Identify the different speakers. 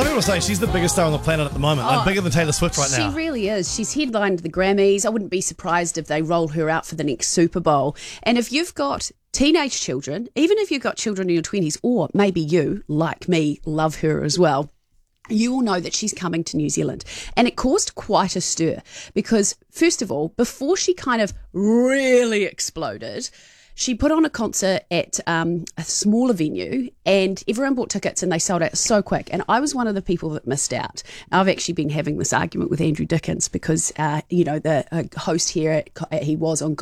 Speaker 1: Some people say she's the biggest star on the planet at the moment. Like bigger than Taylor Swift right now.
Speaker 2: She really is. She's headlined the Grammys. I wouldn't be surprised if they roll her out for the next Super Bowl. And if you've got teenage children, even if you've got children in your 20s, or maybe you, like me, love her as well, you will know that she's coming to New Zealand. And it caused quite a stir because, first of all, before she kind of really exploded, she put on a concert at a smaller venue and everyone bought tickets and they sold out so quick. And I was one of the people that missed out. I've actually been having this argument with Andrew Dickens because, the host here, he was on